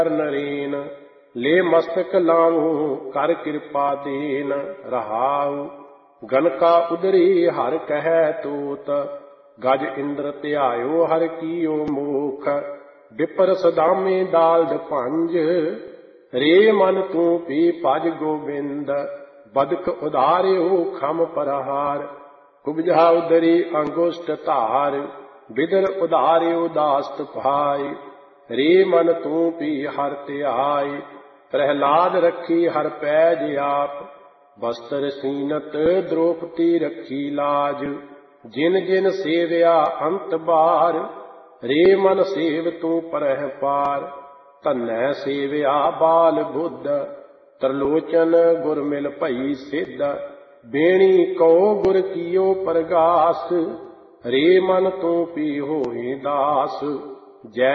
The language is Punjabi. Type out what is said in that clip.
ਨਰੇਨ ਲੈ ਮਸਤਕ ਲਾਵੂੰ ਕਰ ਕਿਰਪਾ ਦੇਨ ਰਹਾਉ। ਗਨਕਾ ਉਦਰੀ ਹਰ ਕਹਿ ਤੂਤ ਗਜ ਇੰਦਰ ਧਿਆਇਓ ਹਰ ਕੀਓ ਮੂਖ। ਵਿਪਰ ਸਦਾਮੇ ਦਾਲਦ ਭੰਜ ਰੇ ਮਨ ਤੂੰ ਪੀ ਭਜ ਗੋਬਿੰਦ। ਬਦਕ ਉਧਾਰਿਓ ਖਮ ਪਰਹਾਰ ਕੁਬਜਾ ਉਦਰੀ ਅੰਗੁਸ਼ਟ ਧਾਰ। ਬਿਦਰ ਉਧਾਰਿਓ ਦਾਸਤ ਭਾਈ ਰੇ ਮਨ ਤੂੰ ਪੀ ਹਰ ਧਿਆਈ। ਪ੍ਰਹਿਲਾਦ ਰੱਖੀ ਹਰ ਪੈਜ ਆਪ ਬਸਤਰ ਸੀਨਤ ਦ੍ਰੋਪਤੀ ਰੱਖੀ ਲਾਜ। ਜਿਨ ਜਿਨ ਸੇਵਿਆ ਅੰਤ ਬਾਰ ਰੇ ਮਨ ਸੇਵ ਤੂੰ ਪਰਹਿ ਪਾਰ। ਧੰਨੈ ਸੇਵਿਆ ਬਾਲ ਬੁੱਧ ਤਰਲੋਚਨ ਗੁਰ ਮਿਲ ਭਈ ਸਿੱਧ। ਬੇਣੀ ਕਉ ਗੁਰ ਕੀਓ ਪਰਗਾਸ ਰੇ ਮਨ ਤੂੰ ਪੀ ਹੋਏ ਦਾਸ। ਜੈ